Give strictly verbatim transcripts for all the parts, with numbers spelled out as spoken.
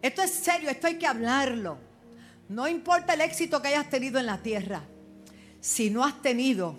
Esto es serio, esto hay que hablarlo. No importa el éxito que hayas tenido en la tierra, si no has tenido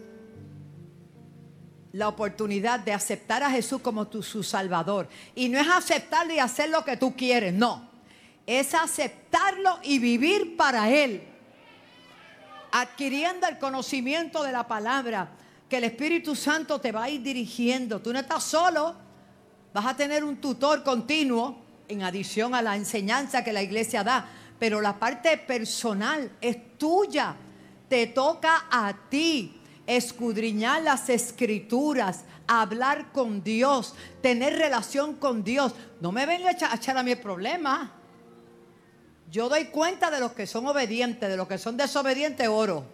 la oportunidad de aceptar a Jesús como tu, su Salvador. Y no es aceptarlo y hacer lo que tú quieres, no. Es aceptarlo y vivir para Él. Adquiriendo el conocimiento de la palabra, que el Espíritu Santo te va a ir dirigiendo. Tú no estás solo, vas a tener un tutor continuo en adición a la enseñanza que la iglesia da. Pero la parte personal es tuya, te toca a ti. Escudriñar las escrituras, hablar con Dios, tener relación con Dios. No me venga a echar, a echar a mí el problema. Yo doy cuenta de los que son obedientes, de los que son desobedientes, oro.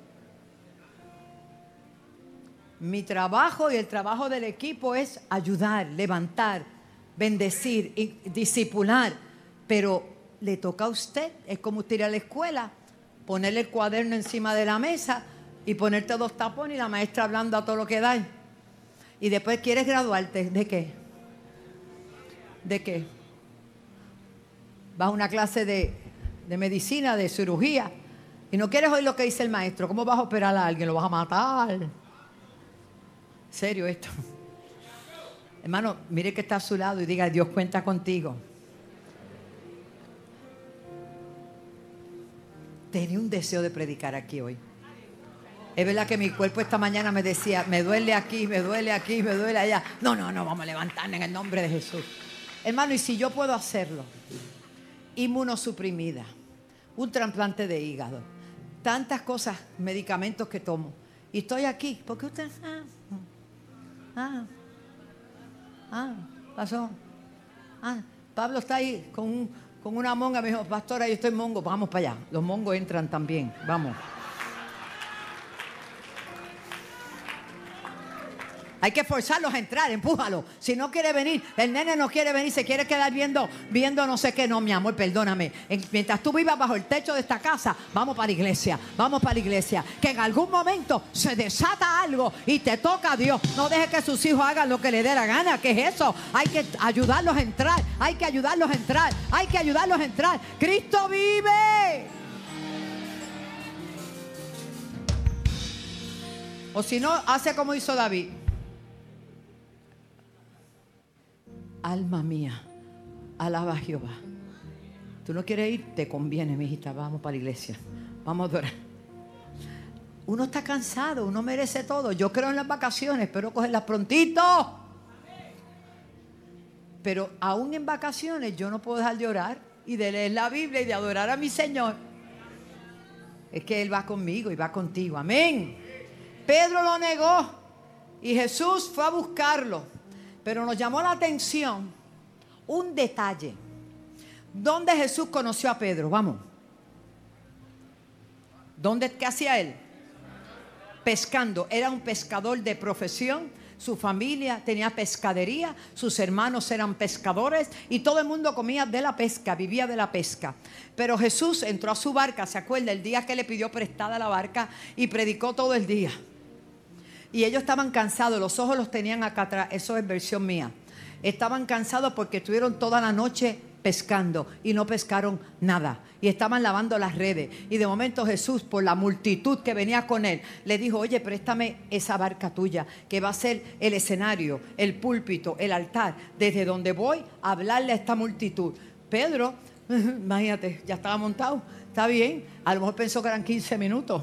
Mi trabajo y el trabajo del equipo es ayudar, levantar, bendecir y discipular. Pero le toca a usted, es como usted ir a la escuela, ponerle el cuaderno encima de la mesa y ponerte dos tapones y la maestra hablando a todo lo que da. Y después quieres graduarte. ¿De qué? ¿De qué? Vas a una clase de, de medicina, de cirugía, y no quieres oír lo que dice el maestro. ¿Cómo vas a operar a alguien? ¿Lo vas a matar? ¿Serio esto? Hermano, mire que está a su lado y diga: Dios cuenta contigo. Tenía un deseo de predicar aquí hoy. Es verdad que mi cuerpo esta mañana me decía: me duele aquí, me duele aquí, me duele allá. No, no, no, vamos a levantarnos en el nombre de Jesús. Hermano, y si yo puedo hacerlo, inmunosuprimida, un trasplante de hígado, tantas cosas, medicamentos que tomo, y estoy aquí, porque usted, ah, ah, ah, pasó, ah, Pablo está ahí con, un, con una monga, me dijo: pastora, yo estoy mongo, vamos para allá. Los mongos entran también, vamos. Hay que forzarlos a entrar, empújalo. Si no quiere venir, el nene no quiere venir, se quiere quedar viendo, viendo no sé qué. No, mi amor, perdóname. En, mientras tú vivas bajo el techo de esta casa, vamos para la iglesia, vamos para la iglesia. Que en algún momento se desata algo y te toca a Dios. No deje que sus hijos hagan lo que le dé la gana. ¿Qué es eso? Hay que ayudarlos a entrar, hay que ayudarlos a entrar, hay que ayudarlos a entrar. ¡Cristo vive! O si no, hace como hizo David. Alma mía, alaba a Jehová. Tú no quieres ir, te conviene, mi hijita. Vamos para la iglesia, vamos a adorar. Uno está cansado, uno merece todo. Yo creo en las vacaciones, espero cogerlas prontito. Pero aún en vacaciones yo no puedo dejar de orar y de leer la Biblia y de adorar a mi Señor. Es que Él va conmigo y va contigo. Amén. Pedro lo negó y Jesús fue a buscarlo. Pero nos llamó la atención un detalle. ¿Dónde Jesús conoció a Pedro? Vamos. ¿Dónde? ¿Qué hacía él? Pescando. Era un pescador de profesión. Su familia tenía pescadería. Sus hermanos eran pescadores. Y todo el mundo comía de la pesca, vivía de la pesca. Pero Jesús entró a su barca. ¿Se acuerda? El día que le pidió prestada la barca y predicó todo el día. Y ellos estaban cansados, los ojos los tenían acá atrás, eso es versión mía. Estaban cansados porque estuvieron toda la noche pescando y no pescaron nada. Y estaban lavando las redes. Y de momento Jesús, por la multitud que venía con él, le dijo: oye, préstame esa barca tuya, que va a ser el escenario, el púlpito, el altar, desde donde voy a hablarle a esta multitud. Pedro, imagínate, ya estaba montado, está bien, a lo mejor pensó que eran quince minutos.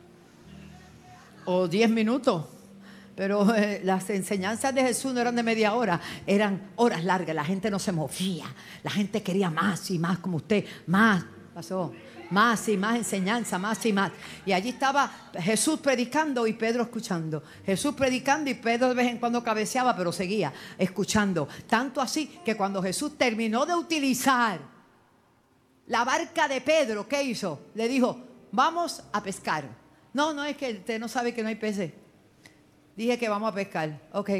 O diez minutos, pero eh, las enseñanzas de Jesús no eran de media hora, eran horas largas. La gente no se movía, la gente quería más y más, como usted, más, pasó, más y más enseñanza, más y más. Y allí estaba Jesús predicando y Pedro escuchando. Jesús predicando y Pedro de vez en cuando cabeceaba, pero seguía escuchando. Tanto así que cuando Jesús terminó de utilizar la barca de Pedro, ¿qué hizo? Le dijo: vamos a pescar. No, no, es que usted no sabe que no hay peces. Dije que vamos a pescar. Ok.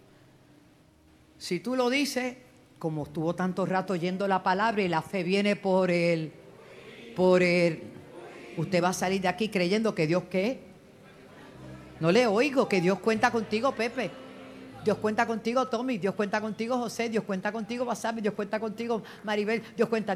Si tú lo dices, como estuvo tanto rato oyendo la palabra y la fe viene por él, por él, usted va a salir de aquí creyendo que Dios, ¿qué? No le oigo, que Dios cuenta contigo, Pepe. Dios cuenta contigo, Tommy. Dios cuenta contigo, José. Dios cuenta contigo, Wasabi. Dios cuenta contigo, Maribel. Dios cuenta